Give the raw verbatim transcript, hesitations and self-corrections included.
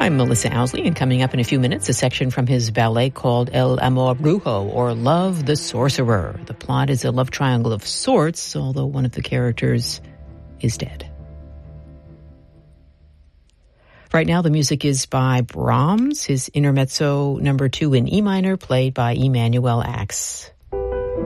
I'm Melissa Owsley, and coming up in a few minutes, a section from his ballet called El Amor Brujo, or Love the Sorcerer. The plot is a love triangle of sorts, although one of the characters is dead. Right now, the music is by Brahms, his Intermezzo number two in E minor, played by Emanuel Ax.